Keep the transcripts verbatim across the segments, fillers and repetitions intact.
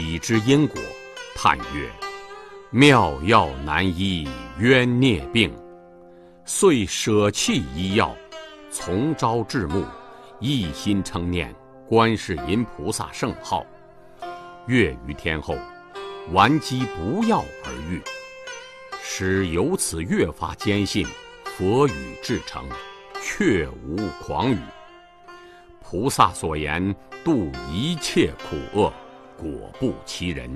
己之因果，叹曰：妙药难医冤孽病，遂舍弃医药，从朝至暮，一心称念观世音菩萨圣号，月余天后，顽疾不药而愈，使由此越发坚信佛语至诚，确无诳语。菩萨所言度一切苦厄，果不其人。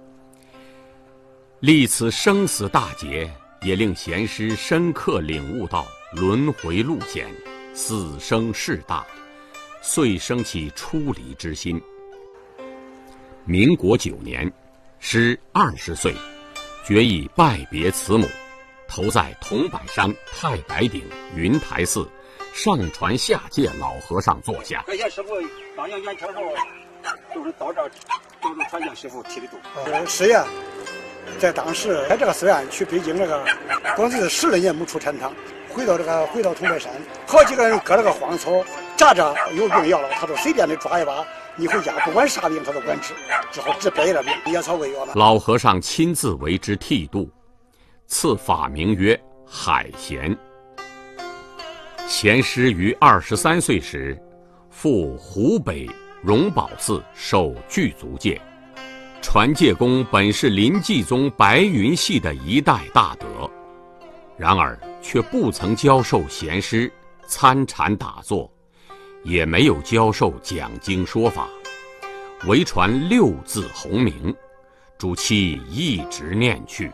历此生死大劫，也令贤师深刻领悟到轮回路险，死生事大，遂生起出离之心。民国九年，师二十岁，决意拜别慈母，投在桐柏山太白顶云台寺上传下界老和尚座下。 这些师傅当年年轻时候都是到这儿，都是传教师傅提的度。 呃，师爷在当时在这个寺院去北京这个，光是十来年没出禅堂，回到这个回到桐柏山，好几个人割了个荒草，扎着有病要了，他都随便的抓一把，你回家不管啥病他都管治，只好治百了病，野草为药了。 老和尚亲自为之剃度，赐法名曰海贤。贤师于二十三岁时，赴湖北荣宝寺受具足戒。传戒功本是临济宗白云系的一代大德，然而却不曾教授贤师参禅打坐，也没有教授讲经说法，唯传六字洪名，主其一直念去。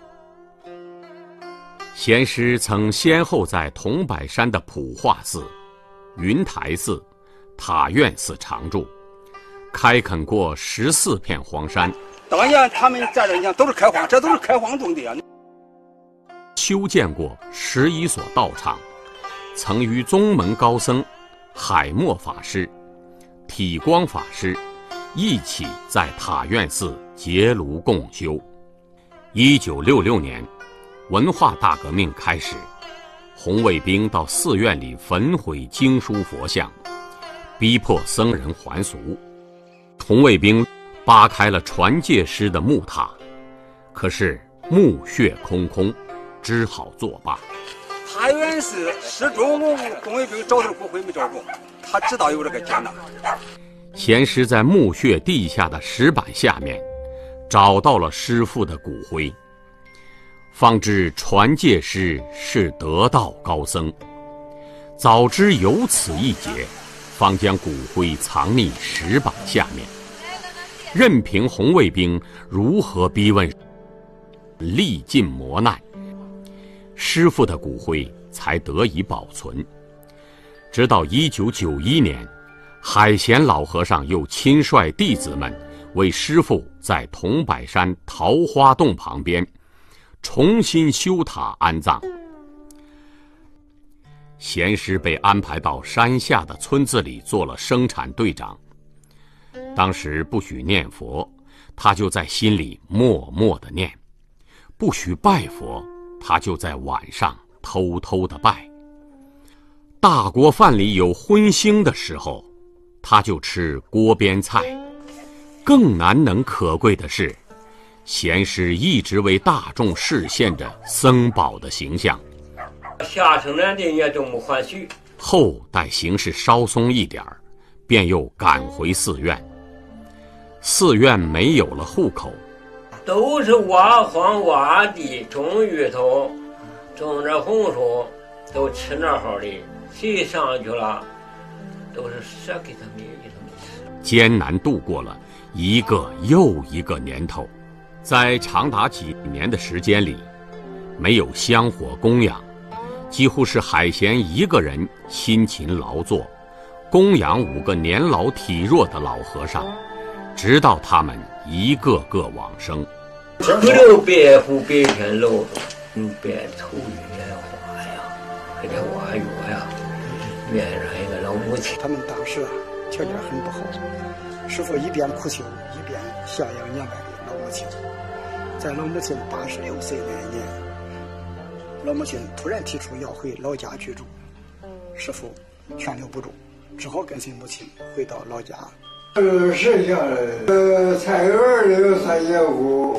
贤师曾先后在桐柏山的普化寺、云台寺、塔院寺常住，开垦过十四片荒山。 当年他们在这，你看都是开荒，这都是开荒种地啊。 修建过十一所道场，曾与宗门高僧海默法师、体光法师一起在塔院寺结庐共修。一九六六年，文化大革命开始，红卫兵到寺院里焚毁经书佛像，逼迫僧人还俗。红卫兵扒开了传戒师的木塔，可是墓穴空空，只好作罢。 塔院寺始终红卫兵找到骨灰没找着，他知道有这个艰难。 贤师在墓穴地下的石板下面找到了师父的骨灰，方知传戒师是得道高僧。早知有此一劫，方将骨灰藏匿石板下面，任凭红卫兵如何逼问，历尽磨难，师父的骨灰才得以保存。直到一九九一年，海贤老和尚又亲率弟子们为师父在桐柏山桃花洞旁边重新修塔安葬。贤师被安排到山下的村子里做了生产队长。当时不许念佛，他就在心里默默地念；不许拜佛，他就在晚上偷偷地拜。大锅饭里有荤腥的时候，他就吃锅边菜。更难能可贵的是，贤师一直为大众示现着僧宝的形象。 下城南的也都没还许。 后待形势稍松一点儿，便又赶回寺院。寺院没有了户口， 都是挖荒挖地，种芋头，种着红薯，都吃那好的。谁上去了，都是舍给他们给他们吃。 艰难度过了一个又一个年头，在长达几年的时间里，没有香火供养，几乎是海贤一个人辛勤劳作，供养五个年老体弱的老和尚，直到他们一个个往生。 不留白虎白天露，用白头玉来画呀，还得挖药呀。院上一个老母亲， 他们当时啊条件很不好，师父一边苦修，一边孝养年迈的老母亲。在老母亲八十六岁那年，老母亲突然提出要回老家居住，师父劝留不住，只好跟随母亲回到老家。 是剩下来的。呃，菜园里有三间屋。